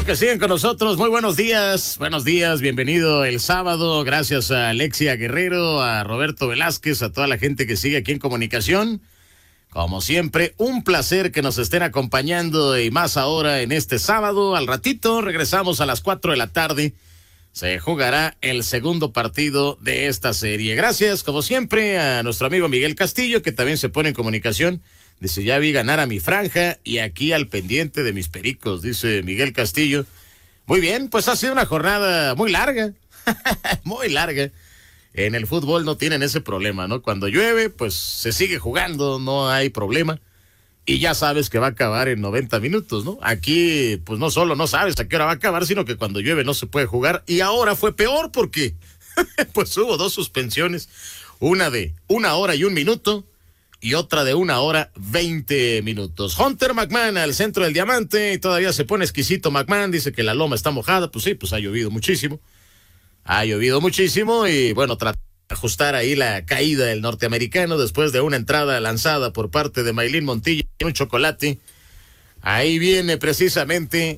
bueno que siguen con nosotros. Muy buenos días, bienvenido el sábado. Gracias a Alexia Guerrero, a Roberto Velázquez, a toda la gente que sigue aquí en comunicación. Como siempre, un placer que nos estén acompañando y más ahora en este sábado. Al ratito regresamos a las 4 de la tarde. Se jugará el segundo partido de esta serie. Gracias, como siempre, a nuestro amigo Miguel Castillo, que también se pone en comunicación. Dice, ya vi ganar a mi franja y aquí al pendiente de mis pericos, dice Miguel Castillo. Muy bien, pues ha sido una jornada muy larga, muy larga. En el fútbol no tienen ese problema, ¿no? Cuando llueve, pues se sigue jugando, no hay problema. Y ya sabes que va a acabar en 90 minutos, ¿no? Aquí, pues no solo no sabes a qué hora va a acabar, sino que cuando llueve no se puede jugar. Y ahora fue peor porque, pues hubo 2 suspensiones. Una de 1 hora y 1 minuto. Y otra de 1 hora 20 minutos. Hunter McMahon al centro del diamante. Y todavía se pone exquisito McMahon. Dice que la loma está mojada. Pues sí, pues ha llovido muchísimo. Y bueno, trata de ajustar ahí la caída del norteamericano después de una entrada lanzada por parte de Maylin Montilla y un chocolate. Ahí viene precisamente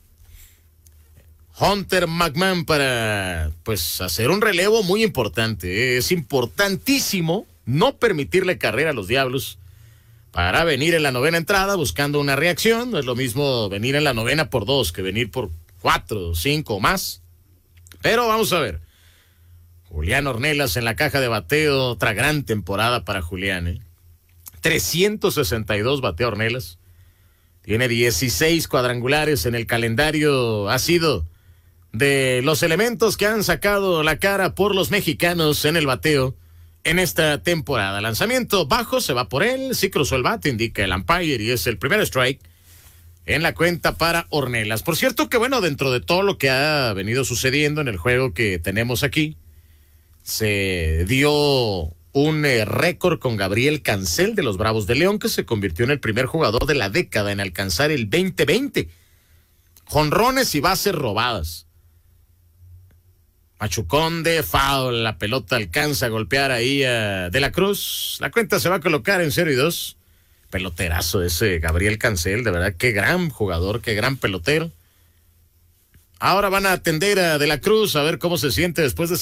Hunter McMahon para, pues, hacer un relevo muy importante. Es importantísimo no permitirle carrera a los Diablos para venir en la 9ª entrada buscando una reacción. No es lo mismo venir en la 9ª por 2 que venir por 4, 5 o más. Pero vamos a ver. Julián Ornelas en la caja de bateo. Otra gran temporada para Julián, 362 batea Ornelas. Tiene 16 cuadrangulares en el calendario. Ha sido de los elementos que han sacado la cara por los mexicanos en el bateo en esta temporada. Lanzamiento bajo, se va por él, sí cruzó el bate, indica el umpire y es el primer strike en la cuenta para Ornelas. Por cierto que bueno, dentro de todo lo que ha venido sucediendo en el juego que tenemos aquí, se dio un récord con Gabriel Cancel de los Bravos de León, que se convirtió en el primer jugador de la década en alcanzar el 20-20. Jonrones y bases robadas. Machucón de foul, la pelota alcanza a golpear ahí a De la Cruz. La cuenta se va a colocar en 0-2. Peloterazo ese Gabriel Cancel, de verdad, qué gran jugador, qué gran pelotero. Ahora van a atender a De la Cruz a ver cómo se siente después de